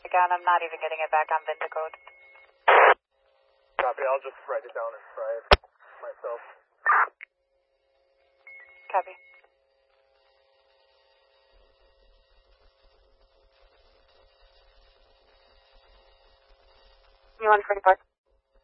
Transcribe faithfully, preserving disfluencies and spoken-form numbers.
again. I'm not even getting it back on Vindicode. Copy, I'll just write it down and try it myself. Copy. You want to forty-four?